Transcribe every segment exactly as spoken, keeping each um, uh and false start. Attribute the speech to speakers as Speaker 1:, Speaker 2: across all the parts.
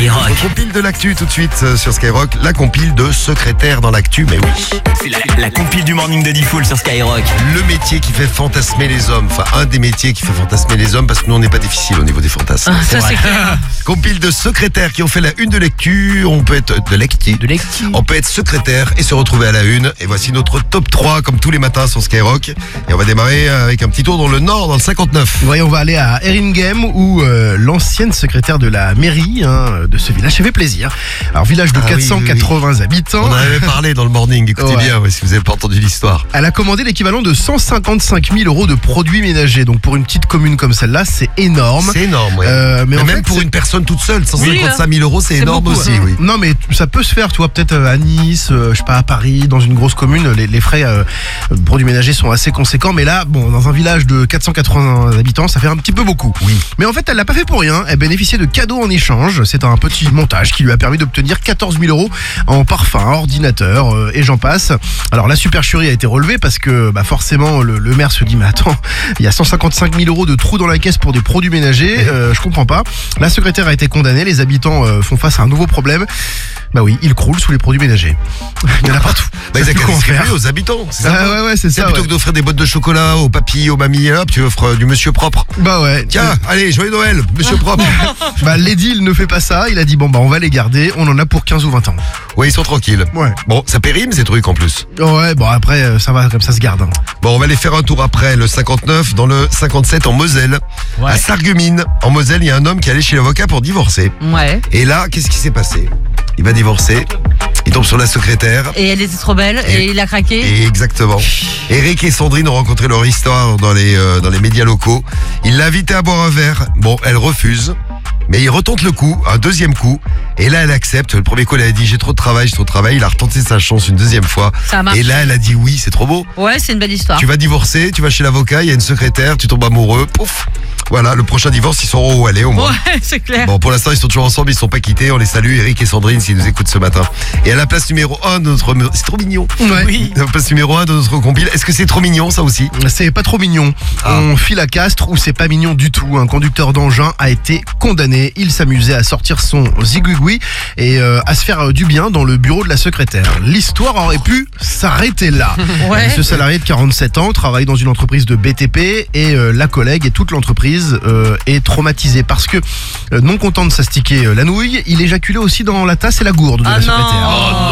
Speaker 1: Skyrock.
Speaker 2: On compile de l'actu tout de suite euh, sur Skyrock. La compile de secrétaire dans l'actu, mais oui.
Speaker 1: C'est la, la compile du morning de Diffoul sur Skyrock.
Speaker 2: Le métier qui fait fantasmer les hommes. Enfin, un des métiers qui fait fantasmer les hommes parce que nous, on n'est pas difficile au niveau des fantasmes.
Speaker 3: Ah, ça, c'est clair.
Speaker 2: Compile de secrétaires qui ont fait la une de lecture. On peut être de lecture.
Speaker 3: De lecture.
Speaker 2: On peut être secrétaire et se retrouver à la une. Et voici notre top trois comme tous les matins sur Skyrock. Et on va démarrer avec un petit tour dans le nord, dans le cinquante-neuf.
Speaker 4: Oui, on va aller à Erringhem où euh, l'ancienne secrétaire de la mairie hein, de ce village, ça fait plaisir. Alors, village de
Speaker 2: Ah oui,
Speaker 4: quatre cent quatre-vingts
Speaker 2: oui, oui.
Speaker 4: habitants.
Speaker 2: On en avait parlé dans le morning, écoutez
Speaker 4: Ouais.
Speaker 2: bien ouais, si vous n'avez pas entendu l'histoire.
Speaker 4: Elle a commandé l'équivalent de cent cinquante-cinq mille euros de produits ménagers. Donc pour une petite commune comme celle-là, c'est énorme.
Speaker 2: C'est énorme, ouais.
Speaker 4: Euh, mais
Speaker 2: Mais
Speaker 4: en
Speaker 2: même
Speaker 4: fait,
Speaker 2: pour
Speaker 4: c'est-
Speaker 2: une personne toute seule, cent cinquante-cinq mille euros, c'est
Speaker 3: C'est
Speaker 2: énorme
Speaker 3: beaucoup,
Speaker 2: aussi,
Speaker 3: hein.
Speaker 2: oui.
Speaker 4: Non mais ça peut se faire, tu vois, peut-être euh, à Nice, euh, je sais pas, à Paris, dans une grosse commune, les, les frais euh, de produits ménagers sont assez conséquents. Mais là, bon, dans un village de quatre cent quatre-vingts habitants, ça fait un petit peu beaucoup.
Speaker 2: Oui.
Speaker 4: Mais en fait, elle l'a pas fait pour rien. Elle bénéficiait de cadeaux en échange. C'est un petit montage qui lui a permis d'obtenir quatorze mille euros en parfum, ordinateur euh, et j'en passe. Alors la supercherie a été relevée parce que bah, forcément le, le maire se dit mais attends, il y a cent cinquante-cinq mille euros de trous dans la caisse pour des produits ménagers. Euh, je comprends pas. La secrétaire a été condamnée. Les habitants euh, font face à un nouveau problème. Bah oui, ils croulent sous les produits ménagers. Il y en a partout.
Speaker 2: Bah, ils
Speaker 4: Ça
Speaker 2: ont
Speaker 4: fait
Speaker 2: qu'à
Speaker 4: quoi en
Speaker 2: distribuer
Speaker 4: faire
Speaker 2: aux habitants. C'est
Speaker 4: Ah
Speaker 2: ça.
Speaker 4: ouais, ouais, c'est
Speaker 2: C'est
Speaker 4: ça.
Speaker 2: plutôt
Speaker 4: ouais.
Speaker 2: que d'offrir des boîtes de chocolat aux papilles, aux mamies, hop, tu offres euh, du monsieur propre.
Speaker 4: Bah ouais.
Speaker 2: Tiens, allez, joyeux Noël, monsieur propre.
Speaker 4: Bah l'édile ne fait pas ça. Il a dit bon bah on va les garder. On en a pour quinze ou vingt ans.
Speaker 2: Ouais, ils sont tranquilles.
Speaker 4: Ouais.
Speaker 2: Bon, ça périme ces trucs en plus.
Speaker 4: Ouais, bon après euh, ça va comme ça se garde. hein.
Speaker 2: Bon, on va aller faire un tour après le cinquante-neuf, dans le cinquante-sept en Moselle.
Speaker 3: Ouais.
Speaker 2: À Sarreguemines, en Moselle, il y a un homme qui est allé chez l'avocat pour divorcer.
Speaker 3: Ouais.
Speaker 2: Et là, qu'est-ce qui s'est passé? Il va divorcer, il tombe sur la secrétaire.
Speaker 3: Et elle était trop belle et,
Speaker 2: Et-
Speaker 3: il a craqué.
Speaker 2: Et exactement. Eric et Sandrine ont rencontré leur histoire dans les, euh, dans les médias locaux. Il l'a invitée à boire un verre. Bon, elle refuse. Mais il retente le coup, un deuxième coup. Et là, elle accepte. Le premier coup, elle a dit j'ai trop de travail, j'ai trop de travail. Il a retenté sa chance une deuxième fois.
Speaker 3: Ça a marché.
Speaker 2: Et là, elle a dit oui, c'est trop beau.
Speaker 3: Ouais, c'est une belle histoire.
Speaker 2: Tu vas divorcer, tu vas chez l'avocat, il y a une secrétaire, tu tombes amoureux, pouf. Voilà, le prochain divorce, ils sauront où aller au moins.
Speaker 3: Ouais, c'est clair.
Speaker 2: Bon, pour l'instant, ils sont toujours ensemble, ils sont pas quittés. On les salue, Eric et Sandrine, s'ils nous écoutent ce matin. Et à la place numéro un de notre... C'est trop mignon.
Speaker 4: Ouais.
Speaker 3: Oui.
Speaker 2: À la place numéro un de notre compile. Est-ce que c'est trop mignon, ça aussi?
Speaker 4: C'est pas trop mignon.
Speaker 2: Ah.
Speaker 4: On file à Castres où c'est pas mignon du tout. Un conducteur d'engin a été condamné. Il s'amusait à sortir son zigouigoui et euh, à se faire euh, du bien dans le bureau de la secrétaire. L'histoire aurait pu s'arrêter là.
Speaker 3: Ouais.
Speaker 4: Ce salarié de quarante-sept ans travaille dans une entreprise de B T P et euh, la collègue et toute l'entreprise euh, est traumatisée parce que euh, non content de s'astiquer euh, la nouille, il éjaculait aussi dans la tasse et la gourde de
Speaker 3: Ah
Speaker 4: la secrétaire.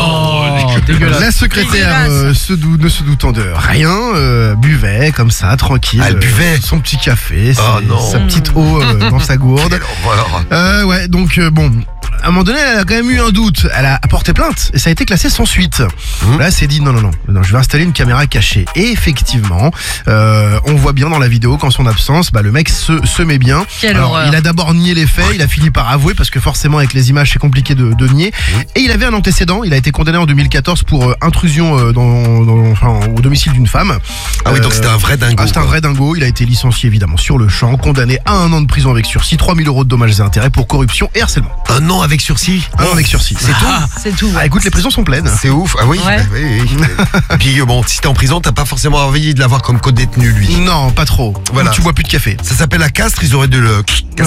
Speaker 3: non.
Speaker 4: Dégueulasse. La secrétaire euh, se dou- ne se doutant de rien, euh, buvait comme ça, tranquille.
Speaker 2: Ah, elle
Speaker 4: euh,
Speaker 2: buvait.
Speaker 4: son petit café,
Speaker 2: Oh
Speaker 4: ses-
Speaker 2: non.
Speaker 4: sa petite eau euh, dans sa gourde.
Speaker 2: Quelle horreur.
Speaker 4: Euh, ouais, donc euh, bon, à un moment donné, elle a quand même eu un doute. Elle a porté plainte et ça a été classé sans suite.
Speaker 2: Mmh.
Speaker 4: Là, elle s'est dit non, non, non, non, je vais installer une caméra cachée. Et effectivement, euh, on voit bien dans la vidéo qu'en son absence, bah, le mec se, se met bien.
Speaker 3: Quelle
Speaker 4: Alors,
Speaker 3: horreur.
Speaker 4: il a d'abord nié les faits, il a fini par avouer parce que forcément, avec les images, c'est compliqué de, de nier. Et il avait un antécédent. Il a été condamné en deux mille quatorze pour euh, intrusion euh, dans, dans- enfin, au domicile d'une femme.
Speaker 2: Ah oui, donc
Speaker 4: Euh,
Speaker 2: c'était un vrai dingo.
Speaker 4: ah, c'est un
Speaker 2: quoi.
Speaker 4: vrai dingo, il a été licencié évidemment sur le champ, condamné à un an de prison avec sursis, trois mille euros de dommages et intérêts pour corruption et harcèlement.
Speaker 2: Un an avec sursis.
Speaker 4: Un an avec sursis.
Speaker 2: C'est tout.
Speaker 3: Ah, c'est tout.
Speaker 4: Ah, écoute, les prisons sont pleines.
Speaker 2: C'est ouf. Ah oui.
Speaker 3: Ouais.
Speaker 2: bah oui, oui. Et puis euh, bon, si t'es en prison, t'as pas forcément envie de l'avoir comme co-détenu, lui.
Speaker 4: Non, pas trop.
Speaker 2: Voilà.
Speaker 4: Tu bois plus de café.
Speaker 2: Ça s'appelle la castre, ils auraient dû le...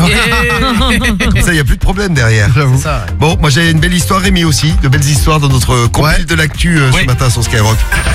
Speaker 2: Comme ça, il y a plus de problème derrière.
Speaker 4: J'avoue.
Speaker 2: Bon, moi j'ai une belle histoire, Rémi aussi, de belles histoires dans notre compil
Speaker 4: Ouais.
Speaker 2: de l'actu euh, ce
Speaker 1: Ouais.
Speaker 2: matin sur Skyrock.